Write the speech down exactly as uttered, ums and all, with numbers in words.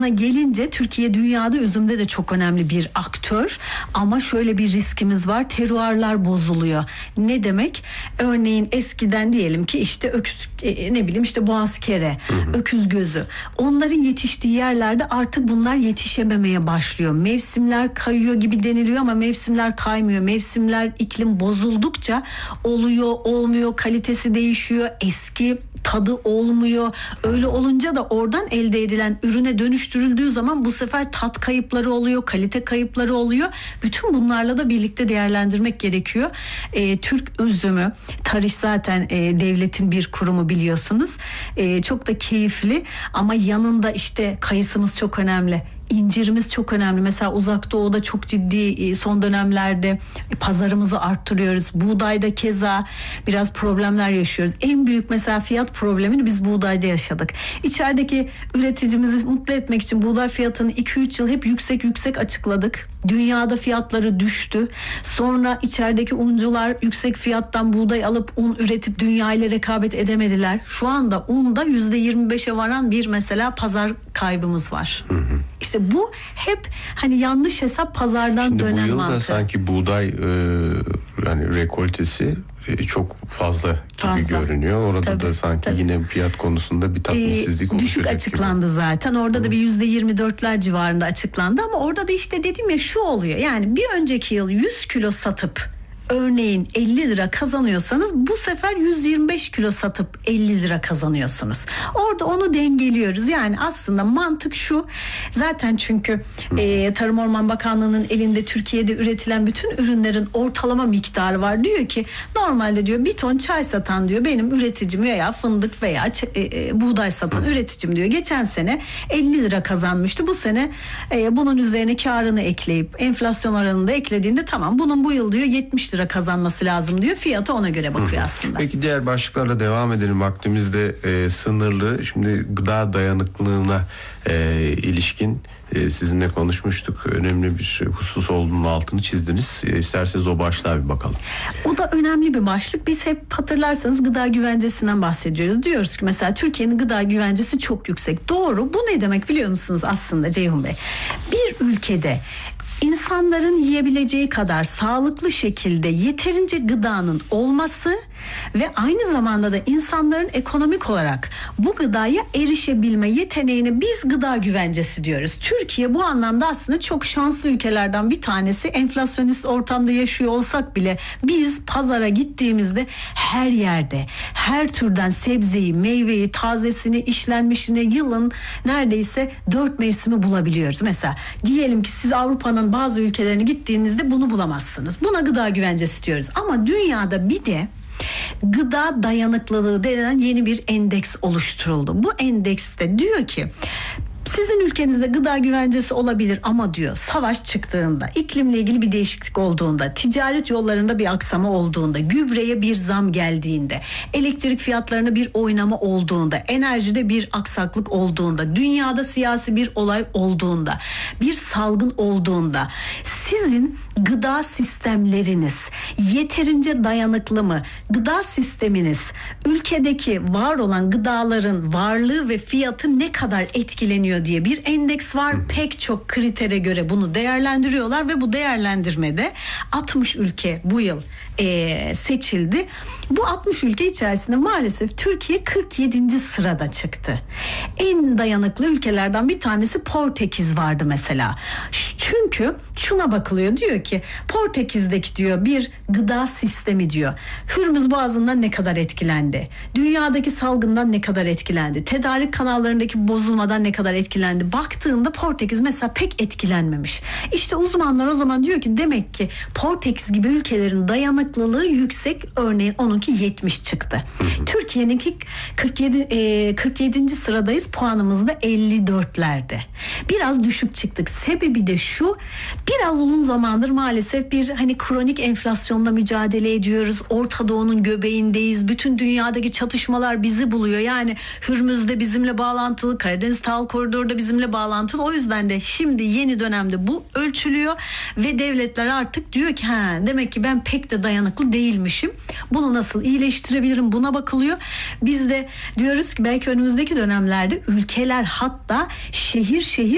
gelince Türkiye dünyada üzümde de çok önemli bir aktör ama şöyle bir riskimiz var, teruarlar bozuluyor. Ne demek? Örneğin eskiden diyelim ki işte öküz, ne bileyim işte boğaz kere, hı hı. öküz gözü, onların yetiştiği yerlerde artık bunlar yetişememeye başlıyor. Mevsimler kayıyor gibi deniliyor ama mevsimler kaymıyor. Mevsimler, iklim bozuldukça oluyor, olmuyor, kalitesi değişiyor, eski tadı olmuyor. Öyle olunca da oradan elde edilen ürüne dönüştürüldüğü zaman bu sefer tat kayıpları oluyor, kalite kayıpları oluyor. Bütün bunlarla da birlikte değerlendirmek gerekiyor. E, Türk üzümü, Tarış zaten e, devletin bir kurumu biliyorsunuz. E, çok da keyifli ama yanında işte kayısımız çok önemli. İncirimiz çok önemli. Mesela Uzak Doğu'da çok ciddi son dönemlerde pazarımızı arttırıyoruz. Buğdayda keza biraz problemler yaşıyoruz. En büyük mesela fiyat problemini biz buğdayda yaşadık. İçerideki üreticimizi mutlu etmek için buğday fiyatını iki üç yıl hep yüksek yüksek açıkladık. Dünyada fiyatları düştü. Sonra içerideki uncular yüksek fiyattan buğday alıp un üretip dünya ile rekabet edemediler. Şu anda unda yüzde yirmi beşe varan bir mesela pazar kaybımız var. Hı hı. İşte bu hep hani yanlış hesap, pazardan Şimdi dönen bu yıl mantığı. da sanki buğday e, yani rekoltesi e, çok fazla gibi fazla görünüyor. Orada tabii, da sanki tabii. yine fiyat konusunda bir tatminsizlik ee, oluşacak düşük açıklandı gibi. Zaten. Orada Hı. da bir yüzde yirmi dörtler civarında açıklandı ama orada da işte dedim ya şu oluyor. Yani bir önceki yıl yüz kilo satıp örneğin elli lira kazanıyorsanız bu sefer yüz yirmi beş kilo satıp elli lira kazanıyorsunuz. Orada onu dengeliyoruz. Yani aslında mantık şu. Zaten çünkü e, Tarım Orman Bakanlığı'nın elinde Türkiye'de üretilen bütün ürünlerin ortalama miktarı var. Diyor ki normalde diyor bir ton çay satan diyor benim üreticim veya fındık veya e, e, buğday satan üreticim diyor. Geçen sene elli lira kazanmıştı. Bu sene e, bunun üzerine karını ekleyip enflasyon oranını da eklediğinde tamam bunun bu yıl diyor yetmiş lira kazanması lazım diyor. Fiyatı ona göre bakıyor Hı. aslında. Peki diğer başlıklarla devam edelim. Vaktimizde e, sınırlı. Şimdi gıda dayanıklılığına e, ilişkin e, sizinle konuşmuştuk. Önemli bir husus olduğunun altını çizdiniz. E, isterseniz o başlığa bir bakalım. O da önemli bir başlık. Biz hep hatırlarsanız gıda güvencesinden bahsediyoruz. Diyoruz ki mesela Türkiye'nin gıda güvencesi çok yüksek. Doğru. Bu ne demek biliyor musunuz aslında Ceyhun Bey? Bir ülkede İnsanların yiyebileceği kadar sağlıklı şekilde yeterince gıdanın olması ve aynı zamanda da insanların ekonomik olarak bu gıdaya erişebilme yeteneğine biz gıda güvencesi diyoruz. Türkiye bu anlamda aslında çok şanslı ülkelerden bir tanesi. Enflasyonist ortamda yaşıyor olsak bile biz pazara gittiğimizde her yerde her türden sebzeyi, meyveyi, tazesini, işlenmişini yılın neredeyse dört mevsimi bulabiliyoruz. Mesela diyelim ki siz Avrupa'nın bazı ülkelerine gittiğinizde bunu bulamazsınız. Buna gıda güvencesi diyoruz. Ama dünyada bir de gıda dayanıklılığı denen yeni bir endeks oluşturuldu. Bu endekste diyor ki sizin ülkenizde gıda güvencesi olabilir ama diyor savaş çıktığında, iklimle ilgili bir değişiklik olduğunda, ticaret yollarında bir aksama olduğunda, gübreye bir zam geldiğinde, elektrik fiyatlarına bir oynama olduğunda, enerjide bir aksaklık olduğunda, dünyada siyasi bir olay olduğunda, bir salgın olduğunda sizin gıda sistemleriniz yeterince dayanıklı mı? Gıda sisteminiz ülkedeki var olan gıdaların varlığı ve fiyatı ne kadar etkileniyor diye bir endeks var. Pek çok kritere göre bunu değerlendiriyorlar ve bu değerlendirmede altmış ülke bu yıl e, seçildi. Bu altmış ülke içerisinde maalesef Türkiye kırk yedinci sırada çıktı. En dayanıklı ülkelerden bir tanesi Portekiz vardı mesela. Çünkü şuna bakılıyor, diyor ki Portekiz'deki diyor bir gıda sistemi diyor. Hürmüz Boğazı'ndan ne kadar etkilendi? Dünyadaki salgından ne kadar etkilendi? Tedarik kanallarındaki bozulmadan ne kadar etkilendi? Baktığında Portekiz mesela pek etkilenmemiş. İşte uzmanlar o zaman diyor ki demek ki Portekiz gibi ülkelerin dayanıklılığı yüksek. Örneğin onunki yetmiş çıktı. Türkiye'ninki kırk yedi kırk yedinci sıradayız. Puanımız da elli dörtlerde. Biraz düşük çıktık. Sebebi de şu. Biraz uzun zamandır maalesef bir hani kronik enflasyonla mücadele ediyoruz. Orta Doğu'nun göbeğindeyiz. Bütün dünyadaki çatışmalar bizi buluyor. Yani Hürmüz'de bizimle bağlantılı, Karadeniz Tahıl Koridor'da bizimle bağlantılı. O yüzden de şimdi yeni dönemde bu ölçülüyor ve devletler artık diyor ki ha demek ki ben pek de dayanıklı değilmişim. Bunu nasıl iyileştirebilirim? Buna bakılıyor. Biz de diyoruz ki belki önümüzdeki dönemlerde ülkeler hatta şehir şehir